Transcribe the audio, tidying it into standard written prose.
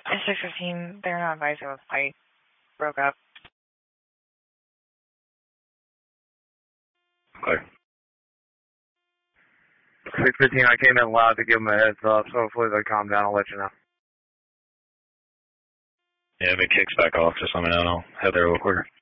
It's 6:15. They're not advising the fight broke up. Okay. 6:15, I came in loud to give them a heads up, so hopefully they calm down. I'll let you know. Yeah, if it kicks back off, just let me know and I'll head there real quicker.